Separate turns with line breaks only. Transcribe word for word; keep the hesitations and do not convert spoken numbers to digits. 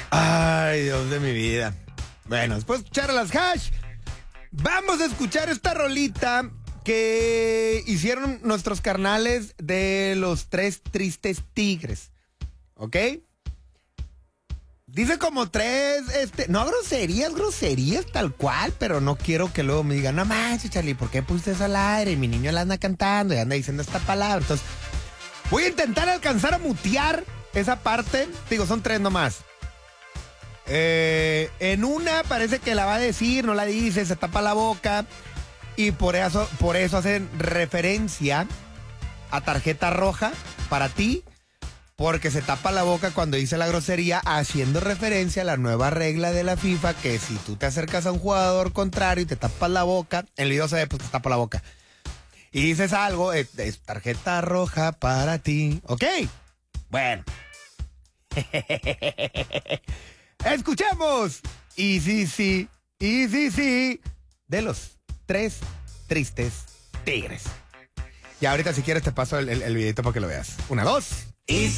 Ay, Dios de mi vida. Bueno, después de escuchar a las Hash, vamos a escuchar esta rolita que hicieron nuestros carnales de los Tres Tristes Tigres. ¿Ok? Dice como tres, este, no groserías, groserías tal cual, pero no quiero que luego me digan, no manches, Charlie, ¿por qué pusiste eso al aire? Y mi niño la anda cantando y anda diciendo esta palabra. Entonces, voy a intentar alcanzar a mutear esa parte. Digo, son tres nomás. Eh, en una parece que la va a decir, no la dice, se tapa la boca. Y por eso, por eso hacen referencia a tarjeta roja para ti. Porque se tapa la boca cuando dice la grosería, haciendo referencia a la nueva regla de la FIFA, que si tú te acercas a un jugador contrario y te tapas la boca, en el video se ve, pues te tapa la boca. Y dices algo, es, es tarjeta roja para ti. ¿Ok? Bueno. Escuchemos. Y sí, sí, y sí, sí, de los Tres Tristes Tigres. Y ahorita si quieres te paso el, el, el videito para que lo veas. Una, dos.
Y